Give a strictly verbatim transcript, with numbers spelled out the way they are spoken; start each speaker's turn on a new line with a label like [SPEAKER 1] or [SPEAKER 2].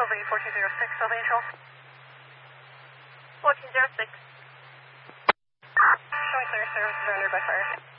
[SPEAKER 1] over eight fourteen zero six, South Angel.
[SPEAKER 2] fourteen zero six.
[SPEAKER 1] Showing clear service surrendered by fire.